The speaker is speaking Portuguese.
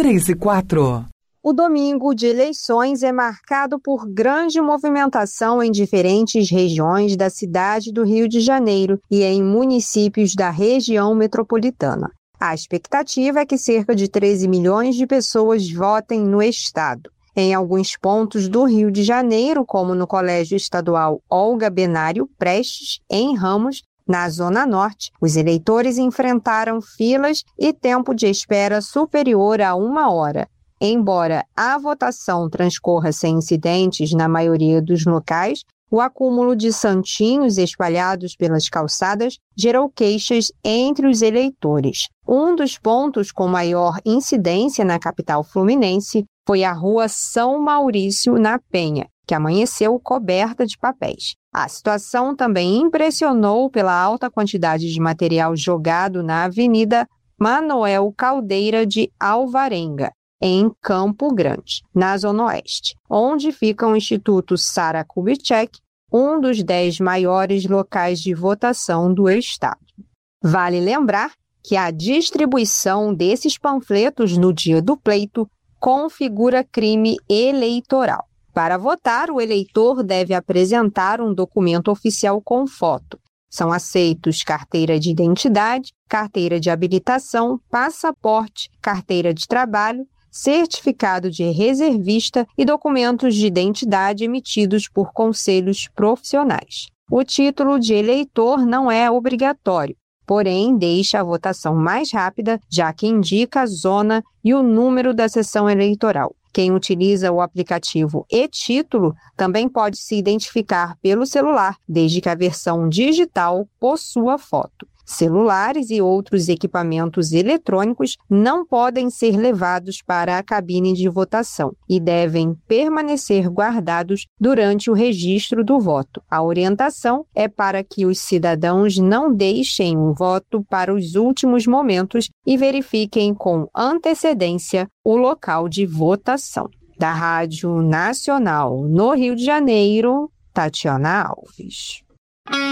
3 e 4. O domingo de eleições é marcado por grande movimentação em diferentes regiões da cidade do Rio de Janeiro e em municípios da região metropolitana. A expectativa é que cerca de 13 milhões de pessoas votem no estado. Em alguns pontos do Rio de Janeiro, como no Colégio Estadual Olga Benário Prestes, em Ramos, na Zona Norte, os eleitores enfrentaram filas e tempo de espera superior a 1 hora. Embora a votação transcorra sem incidentes na maioria dos locais, o acúmulo de santinhos espalhados pelas calçadas gerou queixas entre os eleitores. Um dos pontos com maior incidência na capital fluminense foi a Rua São Maurício, na Penha, que amanheceu coberta de papéis. A situação também impressionou pela alta quantidade de material jogado na Avenida Manoel Caldeira de Alvarenga, em Campo Grande, na Zona Oeste, onde fica o Instituto Sara Kubitschek, um dos 10 maiores locais de votação do estado. Vale lembrar que a distribuição desses panfletos no dia do pleito configura crime eleitoral. Para votar, o eleitor deve apresentar um documento oficial com foto. São aceitos carteira de identidade, carteira de habilitação, passaporte, carteira de trabalho, certificado de reservista e documentos de identidade emitidos por conselhos profissionais. O título de eleitor não é obrigatório, porém deixa a votação mais rápida, já que indica a zona e o número da sessão eleitoral. Quem utiliza o aplicativo e-Título também pode se identificar pelo celular, desde que a versão digital possua foto. Celulares e outros equipamentos eletrônicos não podem ser levados para a cabine de votação e devem permanecer guardados durante o registro do voto. A orientação é para que os cidadãos não deixem o voto para os últimos momentos e verifiquem com antecedência o local de votação. Da Rádio Nacional no Rio de Janeiro, Tatiana Alves.